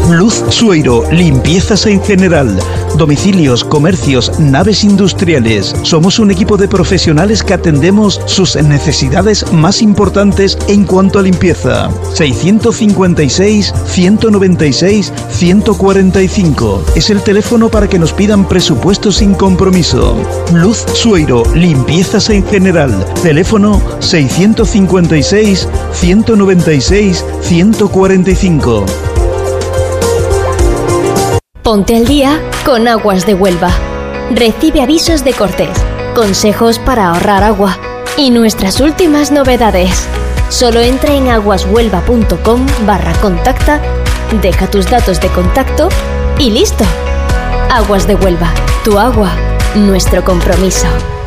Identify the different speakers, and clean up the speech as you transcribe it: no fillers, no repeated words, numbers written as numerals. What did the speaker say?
Speaker 1: Luz Sueiro, limpiezas en general, domicilios, comercios, naves industriales. Somos un equipo de profesionales que atendemos sus necesidades más importantes en cuanto a limpieza. 656 196 145 es el teléfono para que nos pidan presupuesto sin compromiso. Luz Sueiro, limpiezas en general. Teléfono 656 196 145.
Speaker 2: Ponte al día con Aguas de Huelva. Recibe avisos de cortes, consejos para ahorrar agua y nuestras últimas novedades. Solo entra en aguashuelva.com/contacta, deja tus datos de contacto y listo. Aguas de Huelva, tu agua, nuestro compromiso.